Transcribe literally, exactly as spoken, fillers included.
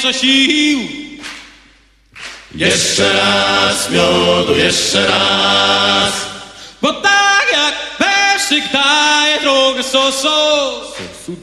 więcej sił. Jeszcze raz, miodu, jeszcze raz. Bo tak jak werszyk daje drogę so, so.